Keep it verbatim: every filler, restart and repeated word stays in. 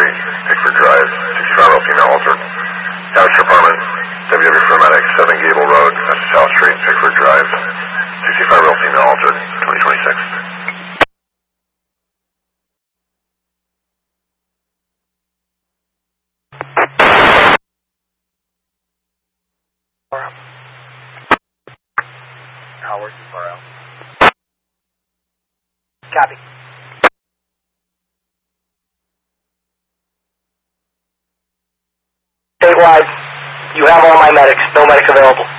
Street, Pickford Drive, sixty-five-year-old female altered. Average Department, W W paramedic, seven Gable Road, South Street, Pickford Drive, sixty-five-year-old female altered, twenty twenty-six. Howard, far out. Copy. Statewide, you have all my medics. No medic available.